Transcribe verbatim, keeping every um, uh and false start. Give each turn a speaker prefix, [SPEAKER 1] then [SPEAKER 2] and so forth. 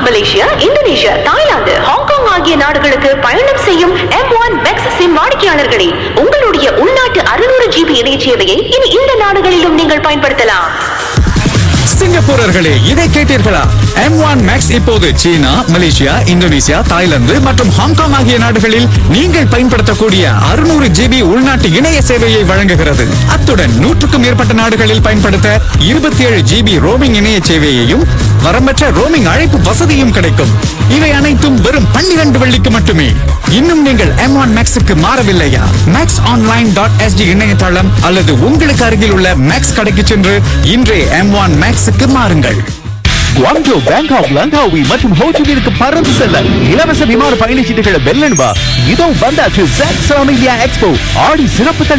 [SPEAKER 1] Malaysia, Indonesia, Thailand, Hong Kong ஆகிய நாடுகளுக்கு பயணம் செய்யும் எம் ஒன் மேக்ஸ் சிம் வாடிக்கையாளர்களே, உங்களுடைய உள்நாட்டு அறுநூறு ஜிபி இணைய சேவையை இனி இந்த நாடுகளிலும் நீங்கள் பயன்படுத்தலாம்.
[SPEAKER 2] சிங்கப்பூரர்களே, இதை கேட்டீர்களா? எம் ஒன் மேக்ஸ் இப்போது சீனா, மலேசியா, இந்தோனேசியா, தாய்லாந்து மற்றும் ஹாங்காங் ஆகிய நாடுகளில் நீங்கள் பயன்படுத்தக்கூடிய அறுநூறு ஜிபி உள்நாட்டு இணைய சேவையை வழங்குகிறது. அத்துடன் நூற்றுக்கும் மேற்பட்ட நாடுகளில் பயன்படுத்த இருபத்தி ஏழு ஜிபி ரோமிங் இணைய சேவையையும் வரம்பற்ற ரோமிங் அழைப்பு வசதியும் கிடைக்கும். இவை அனைத்தும் வெறும் பன்னிரண்டு வெள்ளிக்கு மட்டுமே. இன்னும் நீங்கள் M one மேக்ஸுக்கு மாறவில்லையா? Maths online dot ST இணையதளம் அல்லது உங்களுக்கு அருகில் உள்ள மேக்ஸ் கடைக்கு சென்று இன்றே எம் ஒன் மேக்ஸுக்கு மாறுங்கள்.
[SPEAKER 3] குவாங்ஜோ, பேங்காக், லங்காவி மற்றும் ஹோச்சிமினுக்கு பறந்து செல்ல இலவச விமான பயணச்சீட்டுகளை வெல்லன்பா. இதோ வந்தாச்சு இந்தியா எக்ஸ்போ ஆடி சிறப்பு